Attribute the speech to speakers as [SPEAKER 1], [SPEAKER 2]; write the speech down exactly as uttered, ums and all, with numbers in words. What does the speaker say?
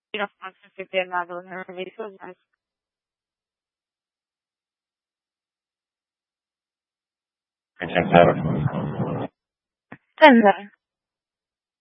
[SPEAKER 1] you know, sponsorship na do nervioso, mas
[SPEAKER 2] Pensar.
[SPEAKER 1] 真的